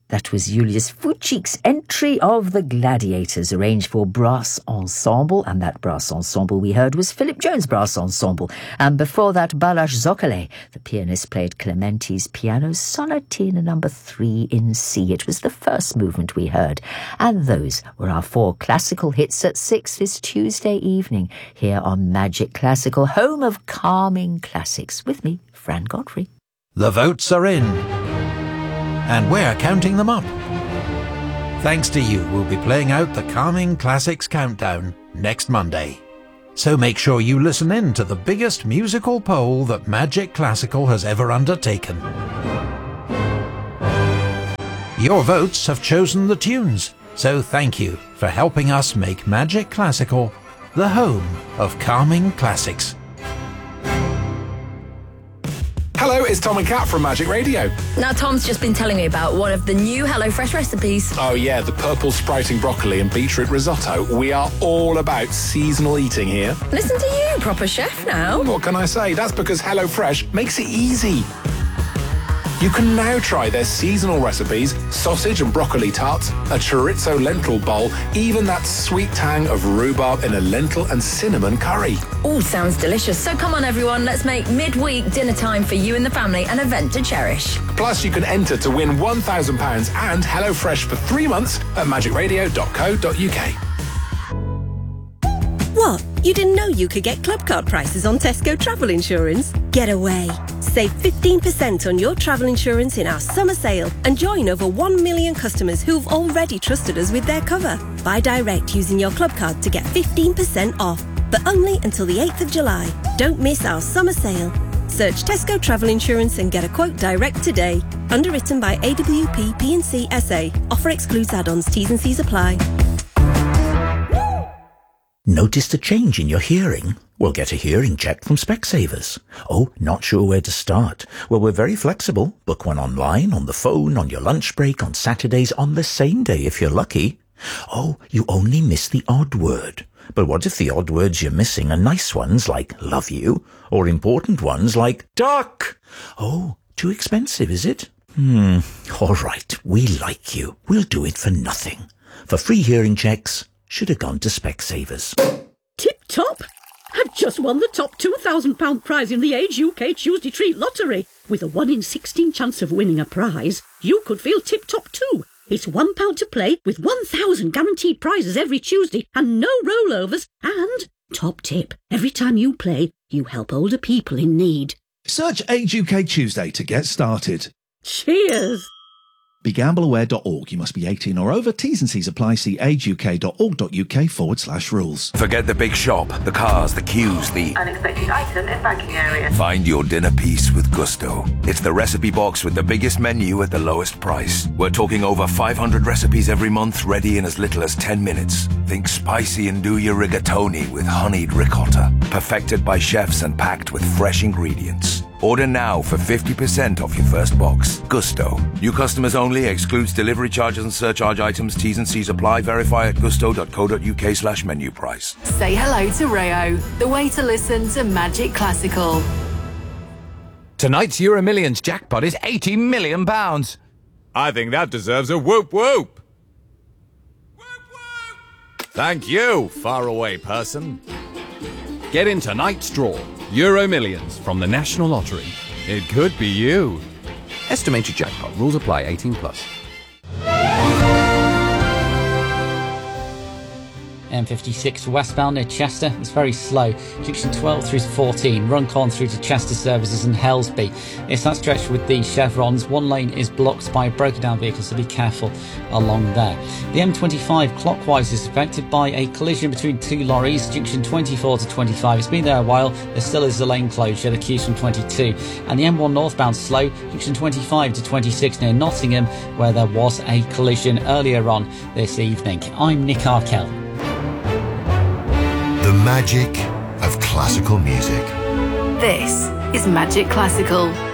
That was Julius Fučík's entry of The Gladiators, arranged for brass ensemble, and that brass ensemble we heard was Philip Jones Brass Ensemble. And before that, Balázs Zokale, the pianist, played Clementi's Piano Sonatina No. 3 in C. It was the first movement we heard. And those were our 4 classical hits at 6 this Tuesday evening, here on Magic Classical, home of calming classics, with me, Fran Godfrey. The votes are in, and we're counting them up. Thanks to you, we'll be playing out the Calming Classics Countdown next Monday. So make sure you listen in to the biggest musical poll that Magic Classical has ever undertaken. Your votes have chosen the tunes, so thank you for helping us make Magic Classical the home of calming classics. Hello, it's Tom and Kat from Magic Radio. Now, Tom's just been telling me about one of the new HelloFresh recipes. Oh yeah, the purple sprouting broccoli and beetroot risotto. We are all about seasonal eating here. Listen to you, proper chef now. What can I say? That's because HelloFresh makes it easy. You can now try their seasonal recipes, sausage and broccoli tarts, a chorizo lentil bowl, even that sweet tang of rhubarb in a lentil and cinnamon curry. All sounds delicious. So come on, everyone, let's make midweek dinner time for you and the family an event to cherish. Plus, you can enter to win £1,000 and HelloFresh for 3 months at magicradio.co.uk. What? You didn't know you could get club card prices on Tesco travel insurance? Get away. Save 15% on your travel insurance in our summer sale and join over 1 million customers who've already trusted us with their cover. Buy direct using your club card to get 15% off, but only until the 8th of July. Don't miss our summer sale. Search Tesco Travel Insurance and get a quote direct today. Underwritten by AWP P&C SA. Offer excludes add-ons. T's and C's apply. Noticed a change in your hearing? Well, get a hearing check from Specsavers. Oh, not sure where to start? Well, we're very flexible. Book one online, on the phone, on your lunch break, on Saturdays, on the same day if you're lucky. Oh, you only miss the odd word. But what if the odd words you're missing are nice ones like love you, or important ones like duck? Oh, too expensive, is it? All right, we like you. We'll do it for nothing. For free hearing checks, should have gone to Specsavers. Tip top! I've just won the top £2,000 prize in the Age UK Tuesday Treat Lottery. With a 1 in 16 chance of winning a prize, you could feel tip top too. It's £1 to play with 1,000 guaranteed prizes every Tuesday and no rollovers. And, top tip, every time you play, you help older people in need. Search Age UK Tuesday to get started. Cheers! BeGambleAware.org. You must be 18 or over. T's and C's apply. See ageuk.org.uk/rules. Forget the big shop, the cars, the queues, the unexpected item in banking area. Find your dinner piece with Gusto. It's the recipe box with the biggest menu at the lowest price. We're talking over 500 recipes every month, ready in as little as 10 minutes. Think spicy and do your rigatoni with honeyed ricotta. Perfected by chefs and packed with fresh ingredients. Order now for 50% off your first box. Gusto. New customers only. Excludes delivery charges and surcharge items. T's and C's apply. Verify at gusto.co.uk/menu price. Say hello to Rayo, the way to listen to Magic Classical. Tonight's Euro Millions jackpot is £80 million. I think that deserves a whoop whoop. Whoop whoop. Thank you, faraway person. Get in tonight's draw. Euro Millions from the National Lottery. It could be you. Estimated jackpot. Rules apply. 18+. M56 westbound near Chester. It's very slow. Junction 12 through to 14. Runcorn through to Chester Services and Helsby. It's that stretch with the chevrons. One lane is blocked by broken down vehicles, so be careful along there. The M25 clockwise is affected by a collision between 2 lorries. Junction 24 to 25. It's been there a while. There still is a lane closure. The queues from 22. And the M1 northbound slow. Junction 25 to 26 near Nottingham, where there was a collision earlier on this evening. I'm Nick Arkell. The magic of classical music. This is Magic Classical.